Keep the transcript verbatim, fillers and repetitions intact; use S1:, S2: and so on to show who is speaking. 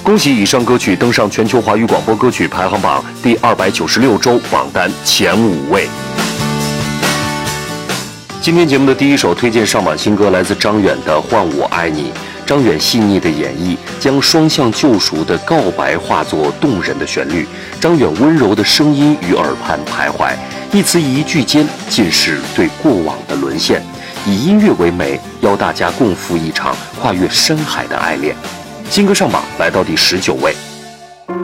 S1: 恭喜以上歌曲登上全球华语广播歌曲排行榜第二百九十六周榜单前五位。今天节目的第一首推荐上榜新歌来自张远的《换我爱你》。张远细腻的演绎，将双向救赎的告白化作动人的旋律。张远温柔的声音于耳畔徘徊，一词一句间尽是对过往的沦陷。以音乐为媒，邀大家共赴一场跨越深海的爱恋。新歌上榜来到第十九位。